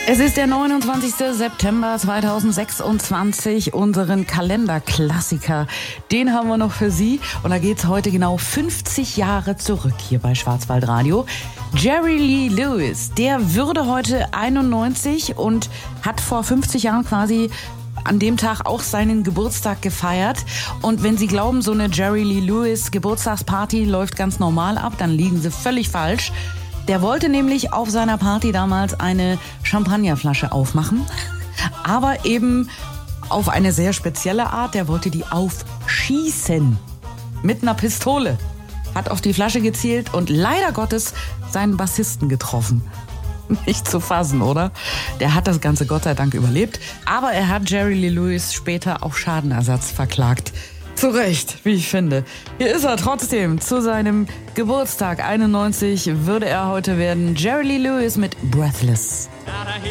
Es ist der 29. September 2026, unseren Kalenderklassiker. Den haben wir noch für Sie und da geht's heute genau 50 Jahre zurück hier bei Schwarzwaldradio. Jerry Lee Lewis, der würde heute 91 und hat vor 50 Jahren quasi an dem Tag auch seinen Geburtstag gefeiert. Und wenn Sie glauben, so eine Jerry Lee Lewis Geburtstagsparty läuft ganz normal ab, dann liegen Sie völlig falsch. Der wollte nämlich auf seiner Party damals eine Champagnerflasche aufmachen, aber eben auf eine sehr spezielle Art. Der wollte die aufschießen mit einer Pistole. Hat auf die Flasche gezielt und leider Gottes seinen Bassisten getroffen. Nicht zu fassen, oder? Der hat das Ganze Gott sei Dank überlebt, aber er hat Jerry Lee Lewis später auf Schadenersatz verklagt. Zu Recht, wie ich finde. Hier ist er trotzdem. Zu seinem Geburtstag 91 würde er heute werden. Jerry Lee Lewis mit Breathless.